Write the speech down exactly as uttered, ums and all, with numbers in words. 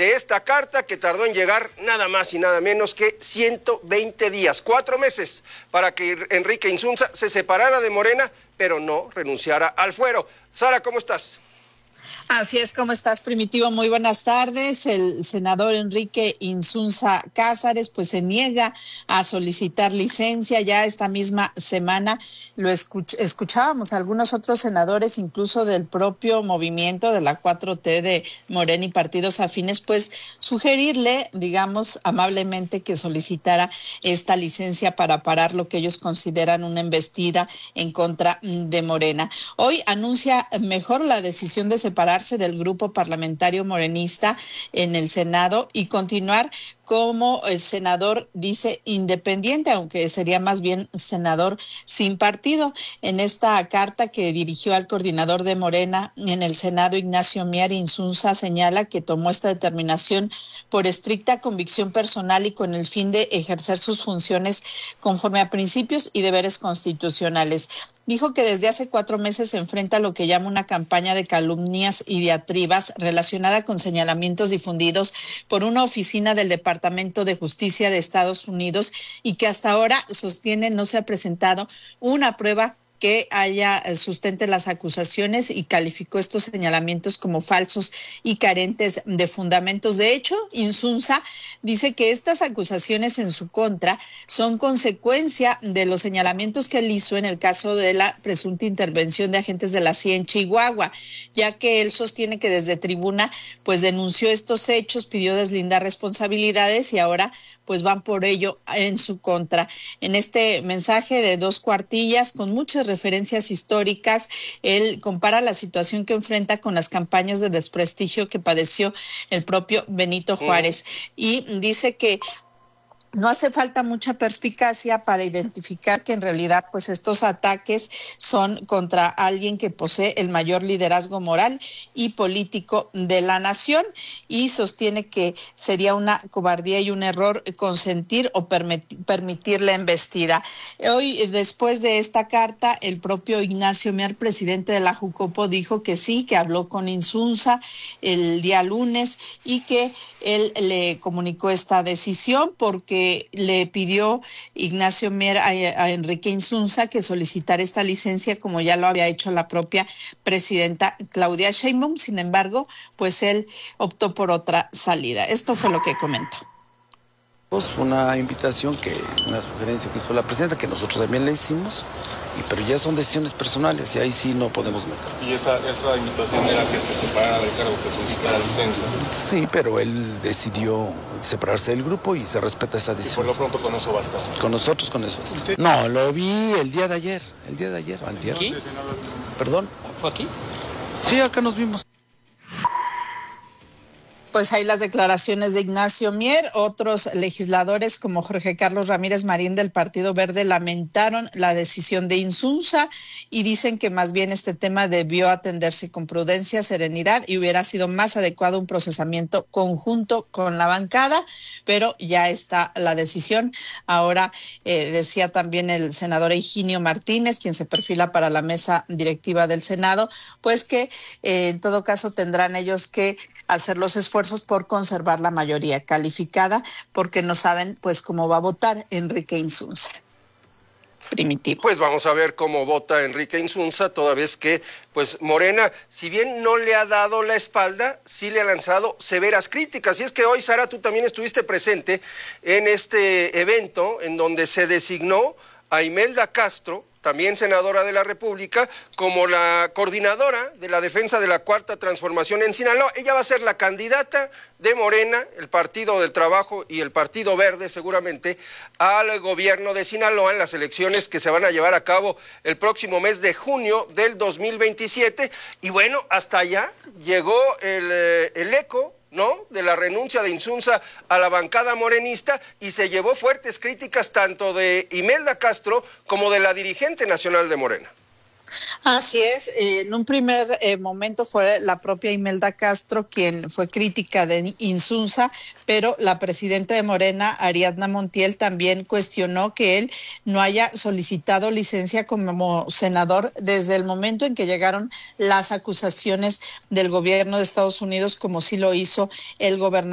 de esta carta que tardó en llegar nada más y nada menos que ciento veinte días, cuatro meses, para que Enrique Insunza se separara de Morena, pero no renunciara al fuero. Sara, ¿cómo estás? Así es, ¿cómo estás, Primitivo? Muy buenas tardes. El senador Enrique Insunza Cázares pues se niega a solicitar licencia. Ya esta misma semana lo escuch escuchábamos a algunos otros senadores, incluso del propio movimiento de la cuatro T de Morena y partidos afines, pues sugerirle, digamos, amablemente que solicitara esta licencia para parar lo que ellos consideran una embestida en contra de Morena. Hoy anuncia mejor la decisión de separarse del grupo parlamentario morenista en el Senado y continuar como el senador, dice, independiente, aunque sería más bien senador sin partido. En esta carta que dirigió al coordinador de Morena en el Senado, Ignacio Mier, Insunza señala que tomó esta determinación por estricta convicción personal y con el fin de ejercer sus funciones conforme a principios y deberes constitucionales. Dijo que desde hace cuatro meses se enfrenta a lo que llama una campaña de calumnias y diatribas relacionada con señalamientos difundidos por una oficina del Departamento de Justicia de Estados Unidos y que hasta ahora sostiene no se ha presentado una prueba que haya sustente las acusaciones y calificó estos señalamientos como falsos y carentes de fundamentos. De hecho, Insunza dice que estas acusaciones en su contra son consecuencia de los señalamientos que él hizo en el caso de la presunta intervención de agentes de la C I A en Chihuahua, ya que él sostiene que desde tribuna pues denunció estos hechos, pidió deslindar responsabilidades y ahora pues van por ello en su contra. En este mensaje de dos cuartillas, con muchas referencias históricas, él compara la situación que enfrenta con las campañas de desprestigio que padeció el propio Benito Juárez mm. y dice que no hace falta mucha perspicacia para identificar que en realidad pues estos ataques son contra alguien que posee el mayor liderazgo moral y político de la nación y sostiene que sería una cobardía y un error consentir o permitir, permitir la embestida. Hoy, después de esta carta, el propio Ignacio Mier, presidente de la Jucopo, dijo que sí, que habló con Insunza el día lunes y que él le comunicó esta decisión porque le pidió Ignacio Mier a, a Enrique Insunza que solicitara esta licencia como ya lo había hecho la propia presidenta Claudia Sheinbaum. Sin embargo, pues él optó por otra salida. Esto fue lo que comentó. Una invitación, que una sugerencia que hizo la presidenta, que nosotros también le hicimos, y, pero ya son decisiones personales y ahí sí no podemos meter. ¿Y esa, esa invitación era que se separara del cargo, que solicitara licencia? Sí, pero él decidió separarse del grupo y se respeta esa decisión. ¿Y por lo pronto con eso basta? Con nosotros con eso basta. No, lo vi el día de ayer, el día de ayer, antier. ¿Aquí? ¿Perdón? ¿Fue aquí? Sí, acá nos vimos. Pues hay las declaraciones de Ignacio Mier. Otros legisladores como Jorge Carlos Ramírez Marín del Partido Verde lamentaron la decisión de Insunza y dicen que más bien este tema debió atenderse con prudencia, serenidad y hubiera sido más adecuado un procesamiento conjunto con la bancada, pero ya está la decisión. Ahora eh, decía también el senador Higinio Martínez, quien se perfila para la mesa directiva del Senado, pues que eh, en todo caso tendrán ellos que hacer los esfuerzos por conservar la mayoría calificada, porque no saben pues cómo va a votar Enrique Insunza. Primitivo. Pues vamos a ver cómo vota Enrique Insunza, toda vez que pues Morena, si bien no le ha dado la espalda, sí le ha lanzado severas críticas. Y es que hoy, Sara, tú también estuviste presente en este evento en donde se designó a Imelda Castro, también senadora de la República, como la coordinadora de la defensa de la Cuarta Transformación en Sinaloa. Ella va a ser la candidata de Morena, el Partido del Trabajo y el Partido Verde seguramente, al gobierno de Sinaloa en las elecciones que se van a llevar a cabo el próximo mes de junio del dos mil veintisiete. Y bueno, hasta allá llegó el, el eco, ¿no?, de la renuncia de Insunza a la bancada morenista y se llevó fuertes críticas tanto de Imelda Castro como de la dirigente nacional de Morena. Así es, eh, en un primer eh, momento fue la propia Imelda Castro quien fue crítica de Insunza, pero la presidenta de Morena, Ariadna Montiel, también cuestionó que él no haya solicitado licencia como senador desde el momento en que llegaron las acusaciones del gobierno de Estados Unidos, como sí lo hizo el gobernador